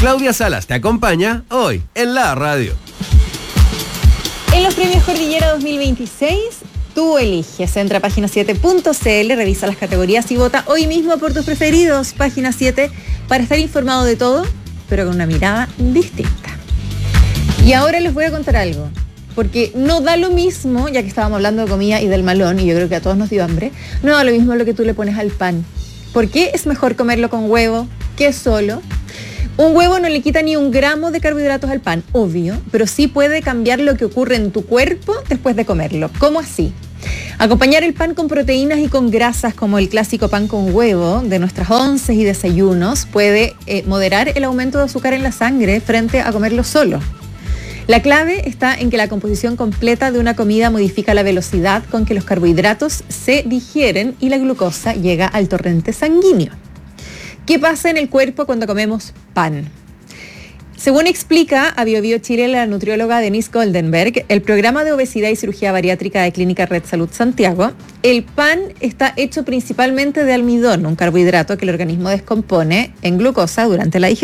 Claudia Salas te acompaña hoy en la radio. En los premios Cordillera 2026, tú eliges. Entra a página7.cl, revisa las categorías y vota hoy mismo por tus preferidos. Página 7, para estar informado de todo, pero con una mirada distinta. Y ahora les voy a contar algo, porque no da lo mismo, ya que estábamos hablando de comida y del malón, y yo creo que a todos nos dio hambre, no da lo mismo lo que tú le pones al pan. ¿Por qué es mejor comerlo con huevo que solo? Un huevo no le quita ni 1 gramo de carbohidratos al pan, obvio, pero sí puede cambiar lo que ocurre en tu cuerpo después de comerlo. ¿Cómo así? Acompañar el pan con proteínas y con grasas, como el clásico pan con huevo de nuestras onces y desayunos, puede moderar el aumento de azúcar en la sangre frente a comerlo solo. La clave está en que la composición completa de una comida modifica la velocidad con que los carbohidratos se digieren y la glucosa llega al torrente sanguíneo. ¿Qué pasa en el cuerpo cuando comemos pan? Según explica a BioBio Chile la nutrióloga Denise Goldenberg, el programa de obesidad y cirugía bariátrica de Clínica Red Salud Santiago, el pan está hecho principalmente de almidón, un carbohidrato que el organismo descompone en glucosa durante la digestión.